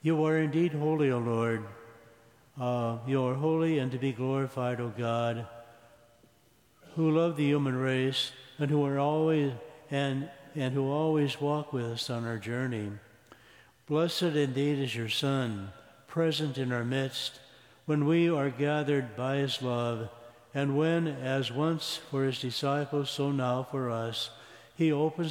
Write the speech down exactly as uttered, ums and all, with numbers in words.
You are indeed holy, O Lord. Uh, you are holy and to be glorified, O God, who love the human race and who are always and and who always walk with us on our journey. Blessed indeed is your Son, present in our midst, when we are gathered by his love, and when, as once for his disciples, so now for us, he opens